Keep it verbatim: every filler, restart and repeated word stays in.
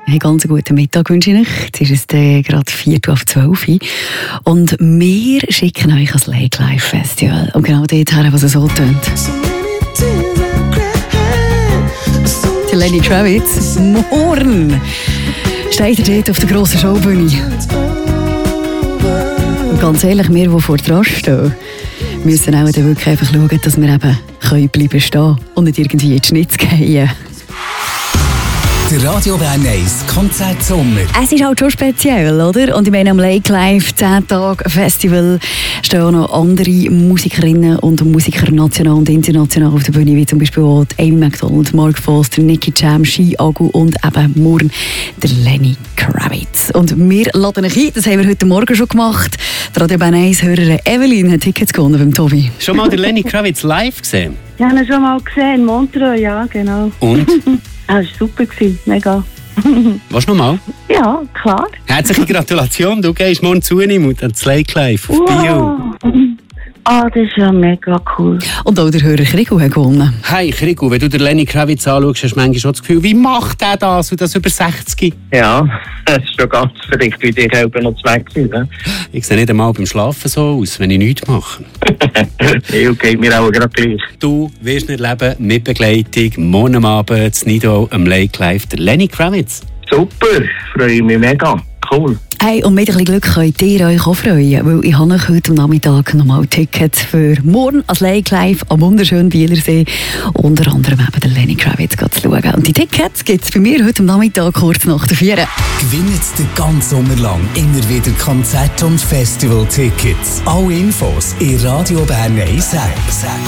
Hey, ganz einen guten Mittag wünsche ich euch. Jetzt ist es äh, gerade Viertel auf zwölf und wir schicken euch ans Lake Live Festival. Und genau dorthin, was es so tönt. Die Lenny Kravitz, morgen steht er dort auf der grossen Showbühne. Und ganz ehrlich, wir, die vor dran stehen, müssen auch dann wirklich einfach schauen, dass wir eben können bleiben stehen und nicht irgendwie in die Schnitz gehen. Der Radio Bern eins Konzert Sommer. Es ist halt schon speziell, oder? Und ich meine, am Lake Live zehn Tage Festival stehen auch noch andere Musikerinnen und Musiker national und international auf der Bühne, wie zum Beispiel auch Amy Macdonald, Mark Foster, Nicky Jam, Ski Agu und eben morgen der Lenny Kravitz. Und wir laden euch ein, das haben wir heute Morgen schon gemacht. Der Radio Bern eins Hörerin Evelyn hat Tickets gewonnen beim Tobi. Schon mal den Lenny Kravitz live gesehen? Ja, ich habe ihn schon mal gesehen, in Montreux, ja, genau. Und? Ah, das war super, mega. Was nochmal? Ja, klar. Herzliche Gratulation, du gehst morgen zu ihm und ans Lake Live auf Bio. Ah, das ist ja mega cool. Und auch der Hörer Krigu hat gewonnen. Hey Krigu, wenn du den Lenny Kravitz anschaust, hast du manchmal schon das Gefühl, wie macht er das und das über sechzig? Ja, es ist schon ganz verrückt, wie die selber noch weg sind. Ne? Ich sehe nicht einmal beim Schlafen so aus, wenn ich nichts mache. Ja, geht mir auch gerade gleich. Du wirst nicht leben mit Begleitung, morgen am Abend in Nido am Lake Live, der Lenny Kravitz. Super, freue mich mega. Cool. Hey, und mit ein bisschen Glück könnt ihr euch auch freuen, weil ich habe euch heute am Nachmittag nochmal Tickets für morgen als Lake Live am wunderschönen Bielersee, unter anderem eben den Lenny Kravitz zu schauen. Und die Tickets gibt es bei mir heute am Nachmittag kurz nach der vier. Gewinnt den ganzen Sommer lang immer wieder Konzert- und Festival-Tickets. Alle Infos in Radio Bern eins.